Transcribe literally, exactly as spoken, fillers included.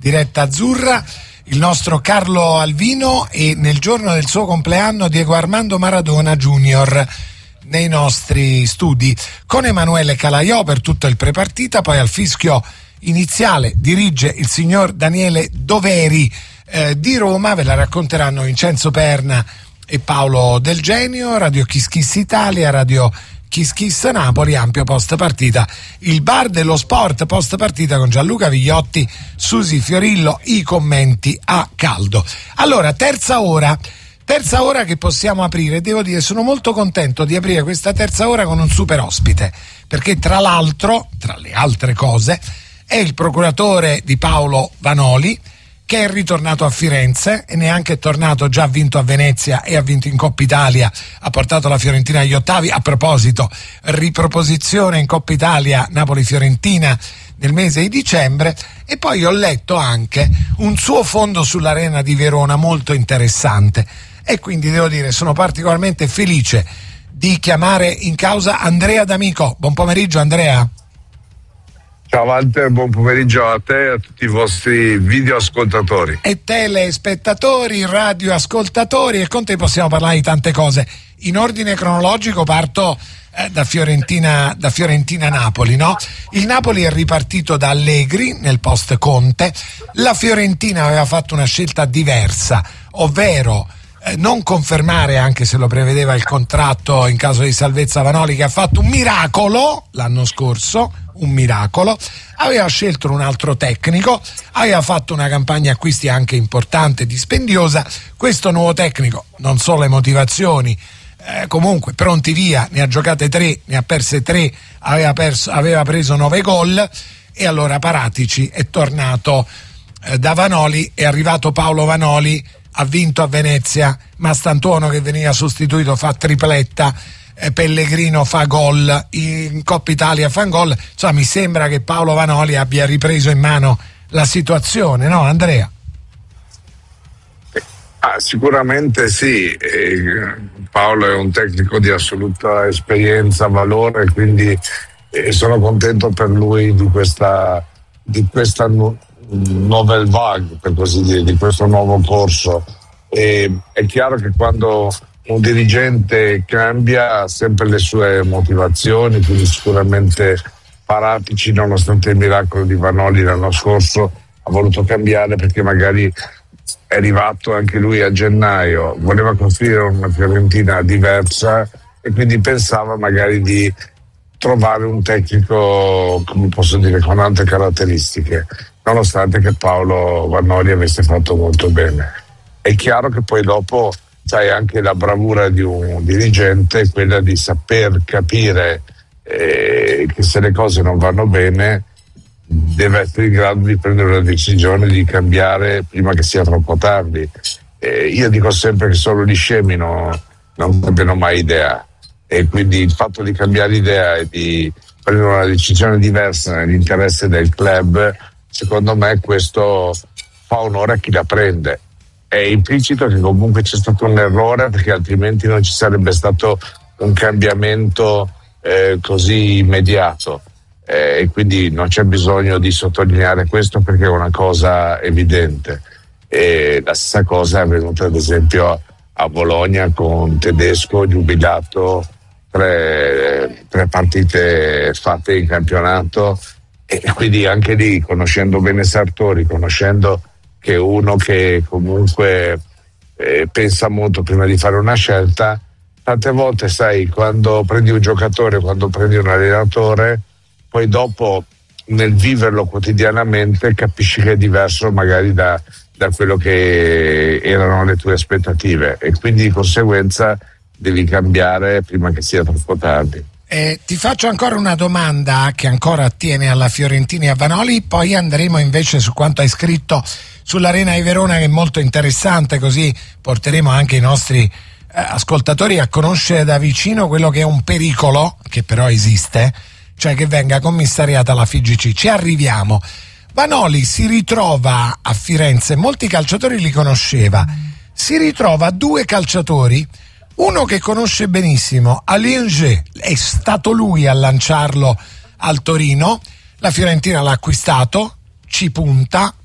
diretta azzurra, il nostro Carlo Alvino e nel giorno del suo compleanno Diego Armando Maradona Junior nei nostri studi con Emanuele Calaiò per tutto il prepartita. Poi al fischio iniziale dirige il signor Daniele Doveri eh, di Roma. Ve la racconteranno Vincenzo Perna e Paolo Del Genio. Radio Kiss Kiss Italia, Radio Kiss Kiss Napoli, ampio post partita, il bar dello sport post partita con Gianluca Vigliotti, Susi Fiorillo, i commenti a caldo. Allora, terza ora, terza ora che possiamo aprire. Devo dire, sono molto contento di aprire questa terza ora con un super ospite, perché tra l'altro, tra le altre cose, è il procuratore di Paolo Vanoli, che è ritornato a Firenze e neanche è tornato, già ha vinto a Venezia e ha vinto in Coppa Italia, ha portato la Fiorentina agli ottavi. A proposito, riproposizione in Coppa Italia Napoli-Fiorentina nel mese di dicembre. E poi ho letto anche un suo fondo sull'Arena di Verona molto interessante, e quindi devo dire sono particolarmente felice di chiamare in causa Andrea D'Amico. Buon pomeriggio Andrea. Ciao Walter, buon pomeriggio a te e a tutti i vostri videoascoltatori. E telespettatori, radioascoltatori, e con te possiamo parlare di tante cose. In ordine cronologico parto eh, da Fiorentina, da Fiorentina-Napoli, no? Il Napoli è ripartito da Allegri nel post Conte. La Fiorentina aveva fatto una scelta diversa, ovvero eh, non confermare, anche se lo prevedeva il contratto in caso di salvezza Vanoli, che ha fatto un miracolo l'anno scorso, un miracolo, aveva scelto un altro tecnico, aveva fatto una campagna acquisti anche importante, dispendiosa. Questo nuovo tecnico, non so le motivazioni, eh, comunque pronti via, ne ha giocate tre, ne ha perse tre, aveva, perso, aveva preso nove gol, e allora Paratici è tornato eh, da Vanoli. È arrivato Paolo Vanoli, ha vinto a Venezia, Mastantuono che veniva sostituito fa tripletta, Pellegrino fa gol, in Coppa Italia fa gol. Insomma, mi sembra che Paolo Vanoli abbia ripreso in mano la situazione, no Andrea? Ah, sicuramente sì. eh, Paolo è un tecnico di assoluta esperienza, valore, quindi eh, sono contento per lui di questa di questa nu- nouvelle vague, per così dire, di questo nuovo corso. E è chiaro che quando un dirigente cambia ha sempre le sue motivazioni, quindi sicuramente Paratici, nonostante il miracolo di Vanoli l'anno scorso, ha voluto cambiare perché magari è arrivato anche lui a gennaio, voleva costruire una Fiorentina diversa e quindi pensava magari di trovare un tecnico, come posso dire, con altre caratteristiche, nonostante che Paolo Vanoli avesse fatto molto bene. È chiaro che poi dopo, sai, anche la bravura di un dirigente è quella di saper capire eh, che se le cose non vanno bene deve essere in grado di prendere una decisione di cambiare prima che sia troppo tardi. Eh, io dico sempre che solo gli scemi no, non cambiano mai idea, e quindi il fatto di cambiare idea e di prendere una decisione diversa nell'interesse del club, secondo me questo fa onore a chi la prende. È implicito che comunque c'è stato un errore, perché altrimenti non ci sarebbe stato un cambiamento eh, così immediato, eh, e quindi non c'è bisogno di sottolineare questo perché è una cosa evidente. E la stessa cosa è avvenuta ad esempio a Bologna con Tedesco, giubilato, tre, tre partite fatte in campionato, e quindi anche lì, conoscendo bene Sartori, conoscendo che è uno che comunque eh, pensa molto prima di fare una scelta, tante volte, sai, quando prendi un giocatore, quando prendi un allenatore, poi dopo nel viverlo quotidianamente capisci che è diverso magari da, da quello che erano le tue aspettative, e quindi di conseguenza devi cambiare prima che sia troppo tardi. Eh, ti faccio ancora una domanda che ancora attiene alla Fiorentina e a Vanoli, poi andremo invece su quanto hai scritto sull'Arena di Verona, che è molto interessante, così porteremo anche i nostri eh, ascoltatori a conoscere da vicino quello che è un pericolo, che però esiste, cioè che venga commissariata la F I G C. Ci arriviamo. Vanoli si ritrova a Firenze, molti calciatori li conosceva, si ritrova due calciatori, uno che conosce benissimo, Alain G, è stato lui a lanciarlo al Torino, la Fiorentina l'ha acquistato, ci punta,